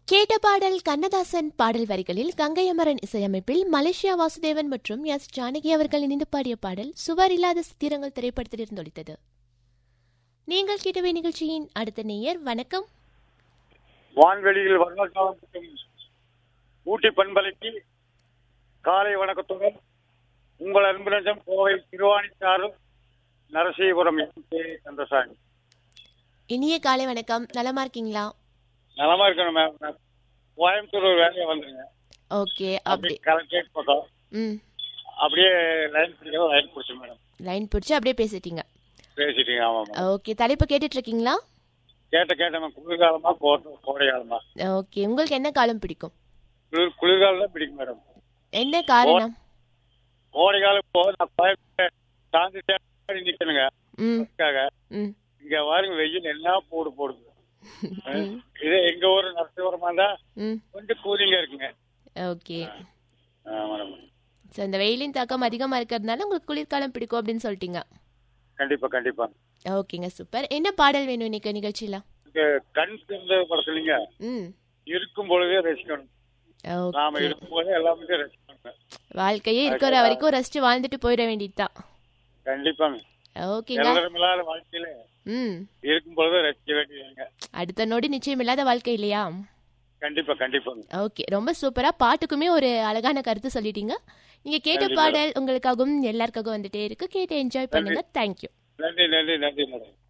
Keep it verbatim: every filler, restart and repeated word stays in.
கேட்ட பாடல் கண்ணதாசன் பாடல் வரிகளில் கங்கை அமரன் இசையமைப்பில் மலேசியா வாசுதேவன் மற்றும் எஸ் ஜானகி அவர்கள் இணைந்து பாடிய பாடல் சுவர் இல்லாத சித்திரங்கள் திரைப்படத்தில் இருந்து ஒலித்தது. நீங்கள் கேட்டவை நிகழ்ச்சியின் அடுத்த நேயர். வணக்கம். வான்வெளியில் வர்ணகாலம் ஊட்டி பண்பலைக்கு காலை வணக்கத்துடன் உங்கள் அன்பு நெஞ்சம் கோவை திருவாணிச்சாறு நரசீபுரம் எம் கே கந்தசாமி. இனிய காலை வணக்கம். நலமா இருக்கீங்களா? நலமா இருக்கணும் மேம். கோயம்புத்தூர் ஒரு வேலையை வந்துருங்க. ஓகே. அப்படி கலெக்டரேட் பக்கம் ம் அப்படியே லைன் பிடிக்கிறோம். லைன் பிடிச்சி மேடம். லைன் பிடிச்சி அப்படியே பேசிட்டீங்க. பேசிட்டீங்க. ஆமா மேம். ஓகே. தலைப்பு கேட்டுட்டு இருக்கீங்களா? கேட்ட கேட்ட மேம். குளிர்காலமா கோடை காலமா? ஓகே. உங்களுக்கு என்ன காலம் பிடிக்கும்? குளிர் குளிர்காலம் தான் பிடிக்கும் மேடம். என்ன காரணம்? கோடை காலம் போது நான் கோயம்புத்தூர் சாந்தி தேடி நிக்கணுங்க. ம் ம் இங்க வாருங்க, வெயில் எல்லாம் போடு போடுது. இதே எங்க ஊர் நரசிவரமா இருந்தா கொஞ்சம் கூலிங்கா இருக்குங்க. ஓகே. இந்த வெயிலின் தாக்கம் அதிகமா இருக்கிறதுனால உங்களுக்கு குளிர்காலம் பிடிக்கும் அப்படின்னு சொல்லிட்டீங்க. கண்டிப்பா கண்டிப்பா. ஓகேங்க, சூப்பர். என்ன பாடல் வேணும் இன்னைக்கு நிகழ்ச்சியில? கண் திறந்த படத்துலீங்க இருக்கும் பொழுதே ரசிக்கணும். நாம இருக்கும் போதே எல்லாமே ரசிக்கணும். வாழ்க்கையே இருக்கிற வரைக்கும் ரசிச்சு வாழ்ந்துட்டு போயிட வேண்டியதுதான். கண்டிப்பாங்க. ஓகேங்க. வாழ்க்கையில இருக்கும் பொழுது ரசிக்க வேண்டியதுங்க. அடுத்த நொடி நிச்சயம் இல்லாத வாழ்க்கை இல்லையா? கண்டிப்பா கண்டிப்பா. ஓகே, ரொம்ப சூப்பரா பாட்டுக்குமே ஒரு அழகான கருத்து சொல்லிட்டீங்க. நீங்க கேட்ட பாடல் உங்களுக்காகவும் எல்லாருக்காகவும் வந்துட்டே இருக்கு. கேட்டு என்ஜாய் பண்ணுங்க. தேங்க்யூ. நன்றி நன்றி நன்றி மேடம்.